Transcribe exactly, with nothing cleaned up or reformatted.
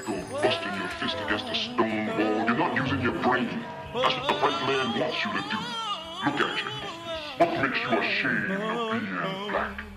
go busting your fist against a stone wall. You're not using your brain. That's what the white man wants you to do. Look at you. What makes you ashamed of being black?